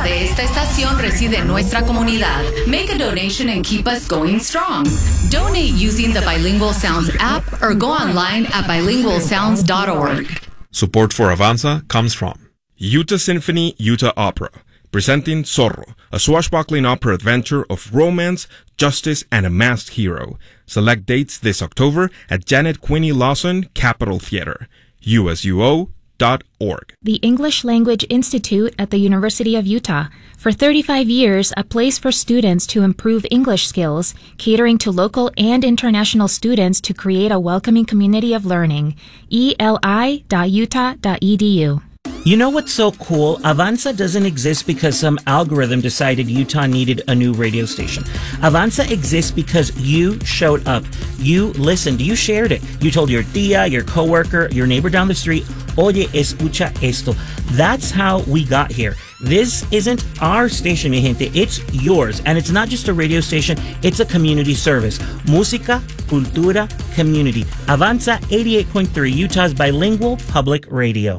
de esta estación reside en nuestra comunidad. Make a donation and keep us going strong. Donate using the Bilingual Sounds app or go online at bilingualsounds.org. Support for Avanza comes from Utah Symphony Utah Opera, presenting Zorro, a swashbuckling opera adventure of romance, justice, and a masked hero. Select dates this October at Janet Quinney Lawson Capitol Theater, usuo.org. The English Language Institute at the University of Utah. For 35 years, a place for students to improve English skills, catering to local and international students to create a welcoming community of learning. eli.utah.edu. You know what's so cool? Avanza doesn't exist because some algorithm decided Utah needed a new radio station. Avanza exists because you showed up. You listened. You shared it. You told your tia, your coworker, your neighbor down the street, oye, escucha esto. That's how we got here. This isn't our station, mi gente. It's yours. And it's not just a radio station. It's a community service. Música, cultura, community. Avanza 88.3, Utah's bilingual public radio.